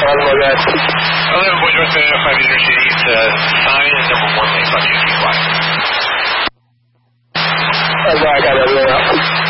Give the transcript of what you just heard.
on my guy. 11 Boys North 5 Interstate, sign and number 1 lane, 5 Union 5. I got everything out.